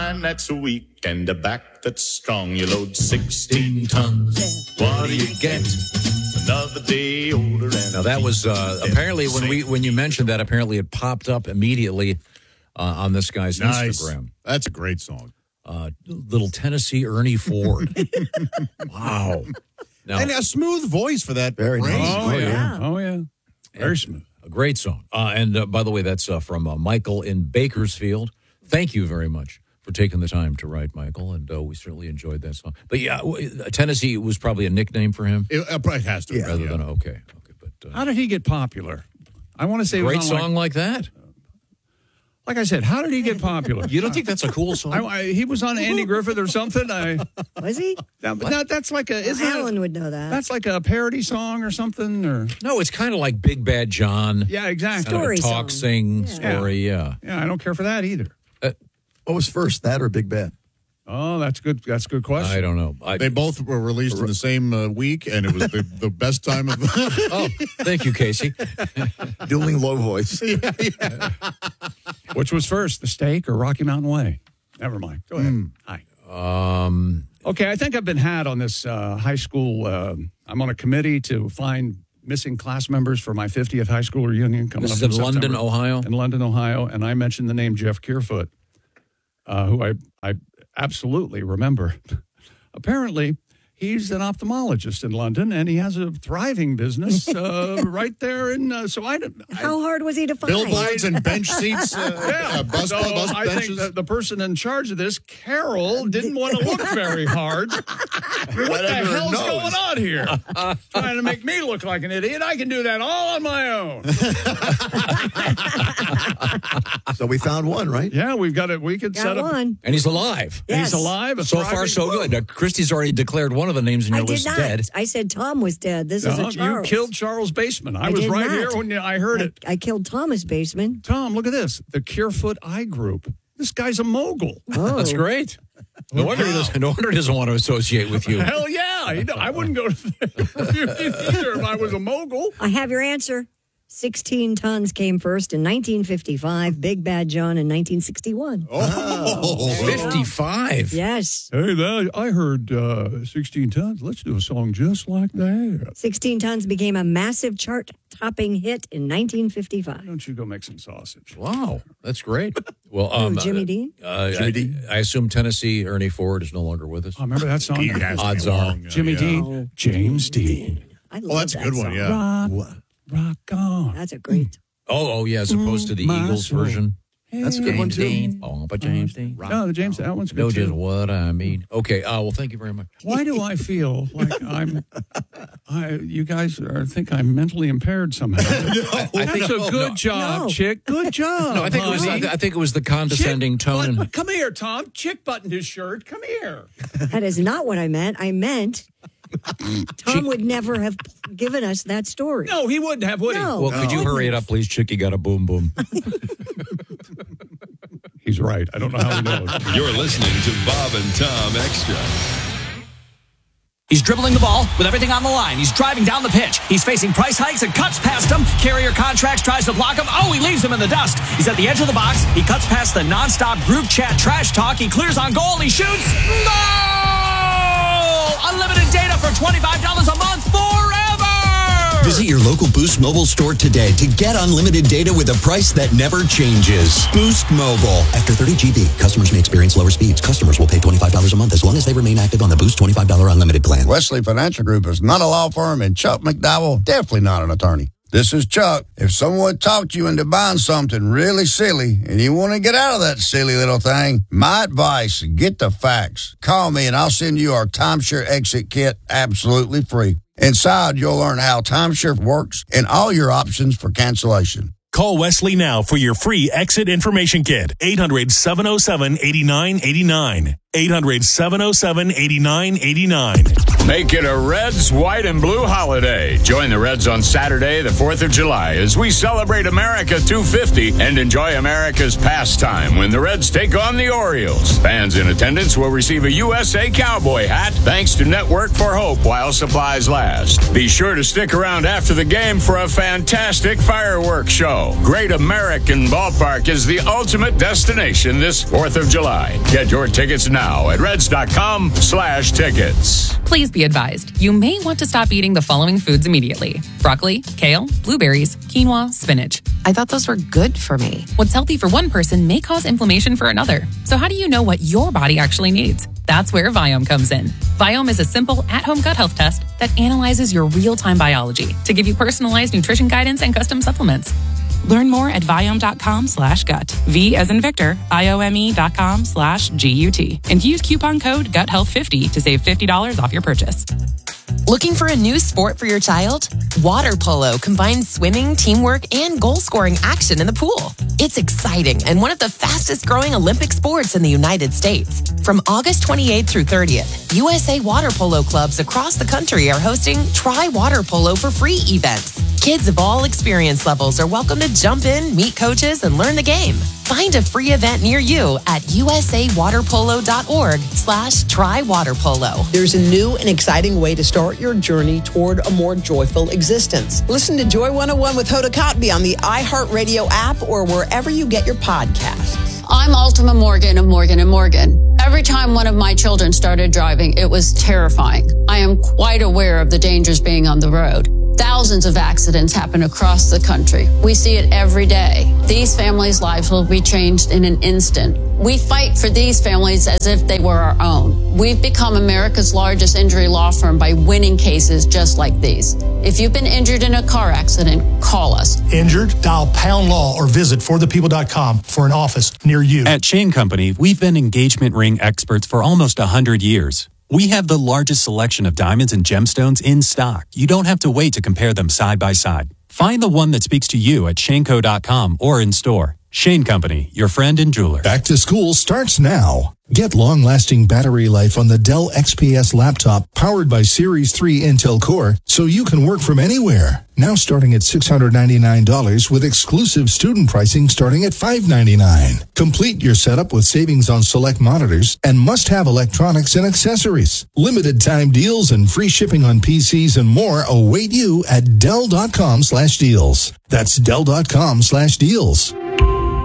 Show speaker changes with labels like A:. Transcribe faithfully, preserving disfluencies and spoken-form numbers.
A: mind that's weak and a back that's strong. You load sixteen tons. What do you get? Another day older. And
B: now that was uh, apparently when we when you mentioned that, apparently it popped up immediately uh, on this guy's
C: nice.
B: Instagram.
C: That's a great song.
B: Uh, little Tennessee Ernie Ford. Wow. Now,
C: and a smooth voice for that.
D: Very nice.
E: Oh,
D: Oh,
E: yeah.
D: yeah.
E: Oh, yeah. Very smooth.
B: A great song. Uh, and uh, by the way, that's uh, from uh, Michael in Bakersfield. Thank you very much for taking the time to write, Michael, and uh, we certainly enjoyed that song. But yeah, w- Tennessee was probably a nickname for him.
C: It, it probably has to be.
B: Rather
C: Yeah.
B: than, okay. okay but, uh,
E: How did he get popular? I want to say it
B: great
E: was on,
B: song like, like that.
E: Like I said, how did he get popular?
B: You don't think that's a cool song?
E: I, I, he was on Andy Griffith or something. I,
F: Was he?
E: that, but that, that's like a isn't
F: Well,
E: that-
F: Alan would know that.
E: that's like a parody song or something, or
B: No, it's kind of like Big Bad John.
E: yeah, exactly.
B: Kind of a
F: Story
B: talk,
F: song.
B: sing
F: Yeah.
B: story, yeah.
E: Yeah, I don't care for that either.
D: What was first, that or Big Bad?
E: Oh, that's good. That's a good question.
B: I don't know. I,
C: They both were released in the same uh, week, and it was the, the best time of the.
B: oh, thank you, Casey.
D: Dueling low voice.
E: Which was first, the steak or Rocky Mountain Way? Never mind. Go ahead.
C: Mm.
E: Hi.
B: Um,
E: Okay, I think I've been had on this uh, high school. Uh, I'm on a committee to find missing class members for my fiftieth high school reunion coming
B: this
E: up
B: is
E: in
B: in London,
E: September.
B: Ohio.
E: In London, Ohio, and I mentioned the name Jeff Kearfoot, uh, who I I absolutely remember. Apparently, he's an ophthalmologist in London, and he has a thriving business uh, right there. In uh, so I don't.
F: How hard was he to find?
C: Billboards and bench seats, uh,
E: Yeah,
C: uh, bus,
E: so
C: bus
E: I
C: benches.
E: think that the person in charge of this, Carol, didn't want to look very hard. What the
D: under her
E: hell's
D: nose.
E: going on here? Trying to make me look like an idiot. I can do that all on my own.
D: So we found one, right?
E: Yeah, we've got it. We could
F: Got
E: set up.
F: one.
B: And he's alive.
F: Yes.
E: He's alive. a
B: So
E: thriving-
B: far, so good. Uh, Christy's already declared one of the names in
F: I
B: your
F: did
B: list
F: not.
B: dead.
F: I said Tom was dead. This is
E: No,
F: a Charles.
E: you killed Charles Baseman. I,
F: I
E: was
F: did
E: right
F: not.
E: here when I heard
F: I,
E: it.
F: I killed Thomas Baseman.
E: Tom, look at this. The Kearfoot Eye Group. This guy's a mogul.
F: Oh,
B: That's great. No wonder, he doesn't, no wonder he doesn't want to associate with you.
E: Hell yeah. You know, I wouldn't go to the reunion either if I was a mogul.
F: I have your answer. sixteen tons came first in nineteen fifty-five. Big Bad John in nineteen sixty-one.
C: Oh,
B: fifty-five.
F: Yes.
E: Hey, that, I heard uh, sixteen tons. Let's do a song just like that.
F: sixteen tons became a massive chart-topping hit in nineteen fifty-five.
E: Why don't you go make some sausage?
B: Wow, that's great. Well, um,
F: Who, Jimmy
B: uh,
F: Dean?
B: Uh,
D: Jimmy
B: I,
D: Dean?
B: I assume Tennessee Ernie Ford is no longer with us.
E: Oh, remember that song?
C: He has to be
B: Odds are.
C: long, uh,
E: Jimmy
C: yeah.
E: Dean, James Dean.
F: I love
C: Oh, that's a
F: that
C: good one,
F: song.
C: yeah.
E: Rock, rock on.
F: That's a great.
B: Oh, oh yeah, as opposed to the
E: My
B: Eagles
E: soul.
B: version.
D: That's a good one,
B: James
D: too.
B: Dean. Oh, but James Dean.
E: No, the James, that one's good
B: Know just
E: too.
B: what I mean. Okay. Uh, well, thank you very much.
E: Why do I feel like I'm? I you guys are think I'm mentally impaired somehow.
B: I
E: That's
B: think
E: a good
B: no.
E: job,
F: No.
E: chick. Good job.
B: No, I think it was. I,
E: honey.
B: I think it was the condescending
E: Chick
B: tone.
E: button-
B: And,
E: come here, Tom. Chick buttoned his shirt. Come here.
F: That is not what I meant. I meant Tom would never have given us that story.
E: No, he wouldn't have, would
F: No.
B: well, could you hurry it up, please? Chicky got a boom boom.
E: he? He's right. I don't know how he knows.
G: You're listening to Bob and Tom Extra.
H: He's dribbling the ball with everything on the line. He's driving down the pitch. He's facing price hikes and cuts past him. Carrier Contracts tries to block him. Oh, he leaves him in the dust. He's at the edge of the box. He cuts past the nonstop group chat trash talk. He clears on goal. He shoots. Goal! Unlimited data for twenty-five dollars a month forever!
I: Visit your local Boost Mobile store today to get unlimited data with a price that never changes. Boost Mobile. After thirty gigabytes, customers may experience lower speeds. Customers will pay twenty-five dollars a month as long as they remain active on the Boost twenty-five dollars unlimited plan.
J: Wesley Financial Group is not a law firm, and Chuck McDowell definitely not an attorney. This is Chuck. If someone talked you into buying something really silly and you want to get out of that silly little thing, my advice, get the facts. Call me and I'll send you our timeshare exit kit absolutely free. Inside, you'll learn how timeshare works and all your options for cancellation.
K: Call Wesley now for your free exit information kit. eight hundred, seven oh seven, eight nine eight nine. eight hundred, seven oh seven, eight nine eight nine.
L: Make it a Reds, white, and blue holiday. Join the Reds on Saturday, the fourth of July, as we celebrate America two fifty and enjoy America's pastime when the Reds take on the Orioles. Fans in attendance will receive a U S A Cowboy hat thanks to Network for Hope while supplies last. Be sure to stick around after the game for a fantastic fireworks show. Great American Ballpark is the ultimate destination this fourth of July. Get your tickets now at reds.com slash tickets.
M: Please be advised, you may want to stop eating the following foods immediately. Broccoli, kale, blueberries, quinoa, spinach. I thought those were good for me. What's healthy for one person may cause inflammation for another. So how do you know what your body actually needs? That's where Viome comes in. Viome is a simple at-home gut health test that analyzes your real-time biology to give you personalized nutrition guidance and custom supplements. Learn more at Viome.com slash gut. V as in Victor, I-O-M-E dot com slash G-U-T. And use coupon code gut health fifty to save fifty dollars off your purchase.
N: Looking for a new sport for your child? Water polo combines swimming, teamwork, and goal-scoring action in the pool. It's exciting and one of the fastest-growing Olympic sports in the United States. From August twenty-eighth through thirtieth, U S A Water Polo clubs across the country are hosting Try Water Polo for Free events. Kids of all experience levels are welcome to jump in, meet coaches, and learn the game. Find a free event near you at usawaterpolo.org slash try water polo.
O: There's a new and exciting way to start your journey toward a more joyful existence. Listen to Joy one oh one with Hoda Kotb on the iHeartRadio app or wherever you get your podcasts.
P: I'm Ultima Morgan of Morgan and Morgan. Every time one of my children started driving, it was terrifying. I am quite aware of the dangers being on the road. Thousands of accidents happen across the country. We see it every day. These families' lives will be changed in an instant. We fight for these families as if they were our own. We've become America's largest injury law firm by winning cases just like these. If you've been injured in a car accident, call us.
Q: Injured? Dial pound law or visit for the people dot com for an office near you.
R: At Shane Company, we've been engagement ring experts for almost one hundred years. We have the largest selection of diamonds and gemstones in stock. You don't have to wait to compare them side by side. Find the one that speaks to you at shane co dot com or in store. Shane Company, your friend and jeweler.
S: Back to school starts now. Get long-lasting battery life on the Dell X P S laptop powered by Series three Intel Core so you can work from anywhere. Now starting at six hundred ninety-nine dollars with exclusive student pricing starting at five hundred ninety-nine dollars. Complete your setup with savings on select monitors and must-have electronics and accessories. Limited time deals and free shipping on P Cs and more await you at Dell.com slash deals. That's Dell.com slash deals.